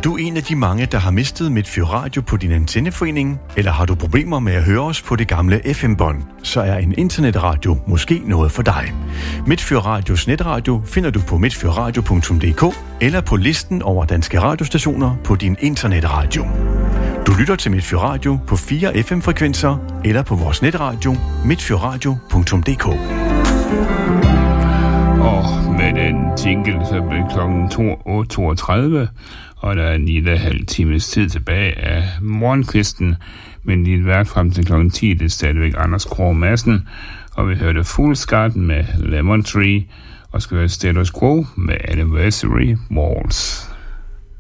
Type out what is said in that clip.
du en af de mange, der har mistet Midtfyr Radio på din antenneforening? Eller har du problemer med at høre os på det gamle FM-bånd? Så er en internetradio måske noget for dig. Midtfyr Radios netradio finder du på midtfyrradio.dk eller på listen over danske radiostationer på din internetradio. Du lytter til Midtfyr Radio på 4 FM-frekvenser eller på vores netradio midtfyrradio.dk. Og med den jingle, så blev klokken 8.32, og der er en lille halv times tid tilbage af morgenkvisten, men lige vært frem til klokken 10, det er stadigvæk Anders Krog Madsen, og vi hørte Fool's Garden med Lemon Tree, og skal høre Status Quo med Anniversary Waltz.